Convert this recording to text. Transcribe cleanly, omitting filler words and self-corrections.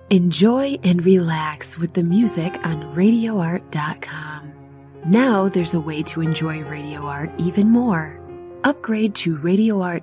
Enjoy and relax with the music on RadioArt.com. Now there's a way to enjoy Radio Art even more. Upgrade to Radio Art